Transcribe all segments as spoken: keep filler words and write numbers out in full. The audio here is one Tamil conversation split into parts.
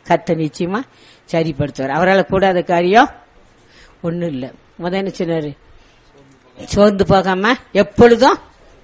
கர்த்தர் நிச்சயமா சரிப்படுத்துவார். அவரால் கூடாத காரியம் ஒண்ணும் இல்ல. முத என்ன சொன்னாரு? சோர்ந்து போகாம எப்பொழுதும்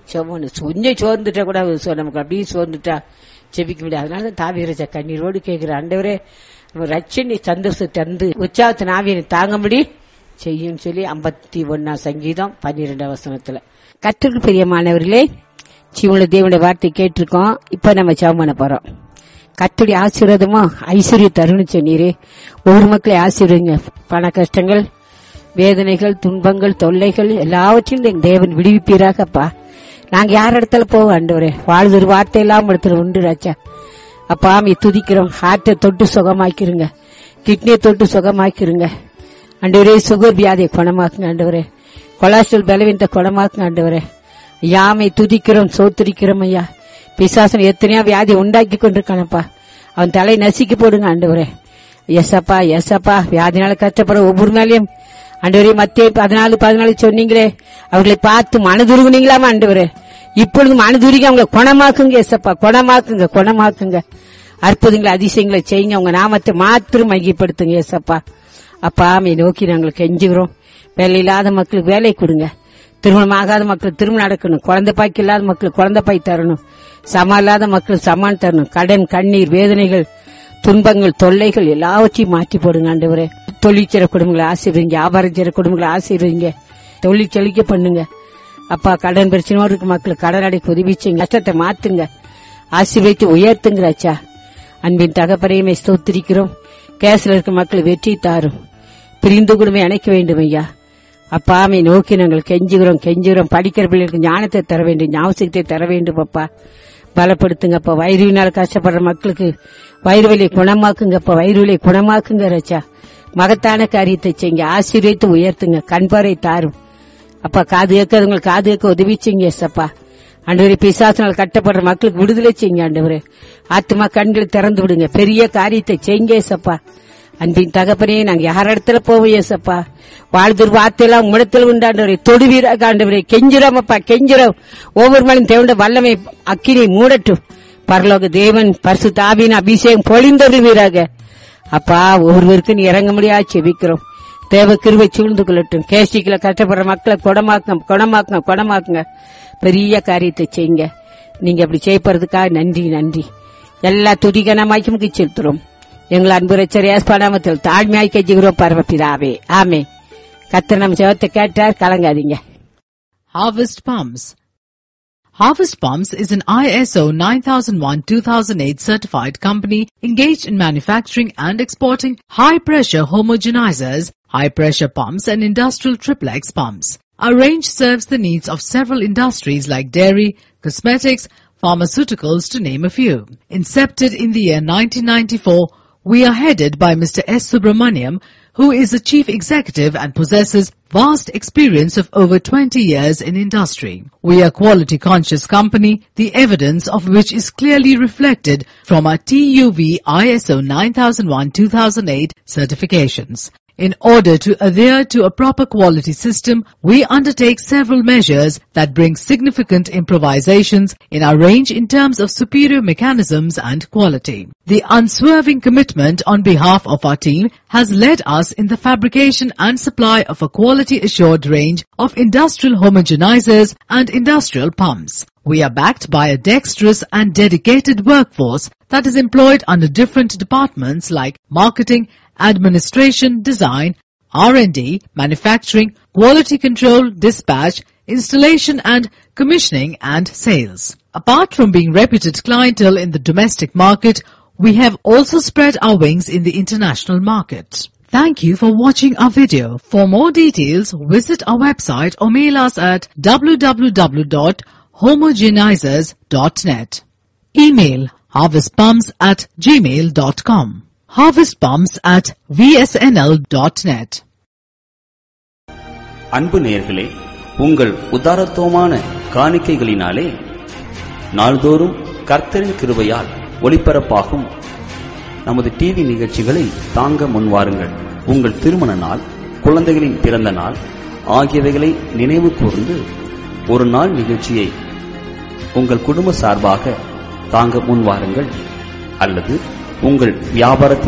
கொஞ்சம் சோர்ந்துட்டா கூட நமக்கு அப்படியே சோர்ந்துட்டா ஜெபிக்க முடியாது. அதனால தாவீரஜா கண்ணீரோடு கேட்கிற, ஆண்டவரே ரட்சணி சந்தோஷத்தை தந்து உற்சாகத்தின் ஆவியை தாங்கும்படி செய்யும் சொல்லி ஐம்பத்தி ஒன்னாம் சங்கீதம் பன்னிரெண்டாம் வசனத்துல. கர்த்தருக்கு பிரியமானவர்களே, ஜீவனுள்ள தேவனுடைய வார்த்தை கேட்டிருக்கோம். இப்ப நம்ம ஜெபம் பண்ண போறோம். கர்த்தருடைய ஆசீர்வாதமா ஐஸ்வர்ய தருணம் சொன்னீரே, ஒவ்வொரு மக்களை ஆசீர்வதிங்க. பண கஷ்டங்கள், வேதனைகள், துன்பங்கள், தொல்லைகள் எல்லாவற்றையும் தேவன் விடுவிப்பீராகப்பா. நாங்க யார் இடத்துல போவோம் ஆண்டவரே? வாழ்வு வார்த்தை எல்லாம் இடத்துல உண்டு ராஜா. அப்பா ஆமி துதிக்கிறோம். ஹார்ட்டை தொட்டு சுகமாக்கிருங்க, கிட்னியை தொட்டு சுகமாக்கிருங்க ஆண்டவரே. சுகர் வியாதியை குணமாக்குங்க ஆண்டவரே. கொலாஸ்ட்ரால் பலவீனத்தை குணமாக்குங்க ஆண்டவரே. யாமை துதிக்கிறோம், சோத்திரிக்கிறோம் ஐயா. பிசாசன் எத்தனையோ வியாதி உண்டாக்கி கொண்டிருக்கானப்பா, அவன் தலை நசுக்கி போடுங்க ஆண்டவரே. எஸ்அப்பா எஸ்அப்பா வியாதினால கஷ்டப்பட ஒவ்வொரு நாளையும் ஆண்டவரே மத்திய பதினாலு பதினாலு சொன்னீங்களே, அவர்களை பார்த்து மனதுருகுனீங்களாமா ஆண்டவரே. இப்பொழுது மனதுருகி அவங்களை குணமாக்குங்க எஸ்அப்பா, குணமாக்குங்க குணமாக்குங்க. அற்புதங்களை அதிசயங்களை செய்யுங்க. அவங்க நாமத்தை மாத்திரம் மையப்படுத்துங்க எஸ்அப்பா. அப்பா ஆமை நோக்கி நாங்கள் கெஞ்சுகிறோம். வேலை இல்லாத மக்களுக்கு வேலை கொடுங்க. திருமணம் ஆகாத மக்களுக்கு திருமணம் நடக்கணும். குழந்தை பாய்க்கு இல்லாத மக்களுக்கு குழந்தை பாய் தரணும். சமா இல்லாத மக்களுக்கு சமான் தரணும். கடன், கண்ணீர், வேதனைகள், துன்பங்கள், தொல்லைகள் எல்லாவற்றையும் மாற்றி போடுங்க ஆண்டவரே. தொழிற்சர குடும்பங்களை ஆசீர்வதிங்க, வியாபாரம் செய்ற குடும்பங்களை ஆசீர்வதிங்க, தொழில் செழிக்க பண்ணுங்க. அப்பா கடன் பிரச்சனையோடு இருக்க மக்களுக்கு கடன் அடைக்க உதவி செய்யுங்க, கஷ்டத்தை மாத்துங்க, ஆசீர்வதித்து உயர்த்துங்கிறாச்சா. அன்பின் தகப்பனையுமே ஸ்தோத்திரிக்கிறோம். கேஸ்ல இருக்க மக்கள் வெற்றி தாரும், பிரிந்து குடும்பம் அணைக்க வேண்டும் ஐயா. அப்பாமை நோக்கி நாங்கள் கெஞ்சுகிறோம் கெஞ்சுகிறோம். படிக்கிற பிள்ளைகளுக்கு ஞானத்தை தர வேண்டும், ஞாபகத்தை தர வேண்டும் அப்பா. பலப்படுத்துங்கப்பா. வயிறுவினால் கஷ்டப்படுற மக்களுக்கு வயிறு வலியை குணமாக்குங்கப்பா, வயிறு வலியை குணமாக்குங்க ரச்சா. மகத்தான காரியத்தை செய்யுங்க, ஆசீர்வதித்து உயர்த்துங்க, கண்பாரை தாரும் அப்பா. காது கேட்காதவங்களுக்கு காது கேட்க உதவி செய்யுங்க எஸ்அப்பா. ஆண்டவரே பிசாசினால் கட்டப்படுற மக்களுக்கு விடுதலை செய்யுங்க ஆண்டவரே. ஆத்மா கண்களை திறந்து விடுங்க, பெரிய காரியத்தை செய்யுங்க ஏசப்பா. அன்பின் தகப்பனே, நாங்க யார் இடத்துல போவோம் ஏசப்பா? வாழ்தூர் வார்த்தையெல்லாம் உம்மிடத்தில் உண்டாண்டவரே. தொடுவீராக ஆண்டவரே. கெஞ்சுறோம் அப்பா, கெஞ்சுறோம். ஒவ்வொரு மணியும் தேவனுடைய வல்லமை அக்கினை மூடட்டும். பரலோக தேவன் பரிசுத்த ஆவியின் அபிஷேகம் பொழிந்தருவீராக அப்பா. ஒவ்வொருவருக்கு நீ இறங்க முடியாது செபிக்கிறோம். தேவ கிருபை சூழ்ந்து கொள்ளட்டும். கேஸ்டிக்கல கஷ்டப்படுற மக்களை குணமாக்குங்க, குணமாக்குங்க, குணமாக்குங்க. பெரிய காரியத்தை செய்யுங்க. நீங்க அப்படி செய்யப்படுறதுக்காக நன்றி நன்றி. எல்லா துதிகனமாய்க்கும் செலுத்துறோம். எங்கள் அன்பு ரட்சகர் தாழ்மையாய் கெஞ்சுகிறோம் பரமபிதாவே, ஆமே. கர்த்தர் நம்ம ஜெபத்தை கேட்டார், கலங்காதீங்க. Harvest Palms. Harvest Palms is an I S O nine thousand one two thousand eight certified company engaged in manufacturing and exporting high-pressure homogenizers, high-pressure pumps and industrial triplex pumps. Our range serves the needs of several industries like dairy, cosmetics, pharmaceuticals to name a few. Incepted in the year nineteen ninety-four, we are headed by Mister S. Subramaniam, who is the chief executive and possesses vast experience of over twenty years in industry. We are a quality-conscious company, the evidence of which is clearly reflected from our T U V I S O nine thousand one two thousand eight certifications. In order to adhere to a proper quality system, we undertake several measures that bring significant improvisations in our range in terms of superior mechanisms and quality. The unswerving commitment on behalf of our team has led us in the fabrication and supply of a quality-assured range of industrial homogenizers and industrial pumps. We are backed by a dexterous and dedicated workforce that is employed under different departments like marketing, administration, design, R and D, manufacturing, quality control, dispatch, installation and commissioning and sales. Apart from being reputed clientele in the domestic market, we have also spread our wings in the international market. Thank you for watching our video. For more details, visit our website or mail us at w w w dot homogenizers dot net. Email harvestpumps at gmail dot com. harvestpumps at v s n l dot net. அன்பு நேயர்களே, உங்கள் உதாரத்துவமான காணிக்கைகளினாலே நாள்தோறும் கர்த்தரின் கிருபையால் ஒளிபரப்பாகும் நமது டிவி நிகழ்ச்சிகளை தாங்க முன்வாருங்கள். உங்கள் திருமண நாள், குழந்தைகளின் பிறந்த நாள் ஆகியவைகளை நினைவு கூர்ந்து ஒரு நாள் நிகழ்ச்சியை உங்கள் குடும்ப சார்பாக தாங்க முன்வாருங்கள். அல்லது உங்கள் வியாபாரத்தில்